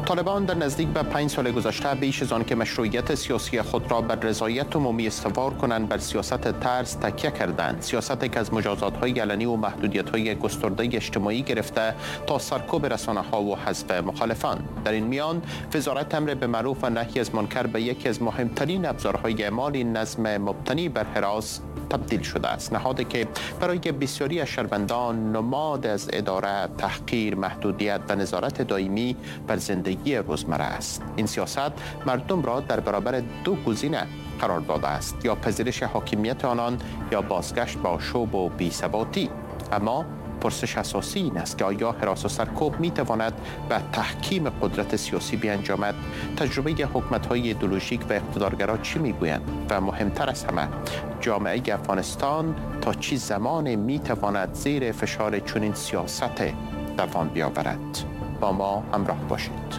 طالبان در نزدیک به 5 سال گذشته بیش از آن که مشروعیت سیاسی خود را بر رضایت عمومی استوار کنند بر سیاست ترس تکیه کردند. سیاستی که از مجازات‌های علنی و محدودیت‌های گسترده اجتماعی گرفته تا سرکوب رسانه‌ها و حذف مخالفان. در این میان وزارت امر به معروف و نهی از منکر به یکی از مهمترین ابزارهای اعمال نظم مبتنی بر هراس تبدیل شده است. نهادی که برای بسیاری از شهروندان نماد از اداره، تحقیر، محدودیت و نظارت دائمی بر زندگی روزمره است. این سیاست مردم را در برابر دو گزینه قرار داده است: یا پذیرش حاکمیت آنان یا بازگشت با شوب و بی‌ثباتی. اما پرسش اساسی این است که آیا هراس و سرکوب می تواند به تحکیم قدرت سیاسی بیانجامد؟ تجربه حکومت‌های ایدئولوژیک و اقتدارگرا چی میگویند؟ و مهمتر از همه، جامعه افغانستان تا چه زمان می تواند زیر فشار چنین سیاست دوام بیاورد؟ با ما همراه باشید.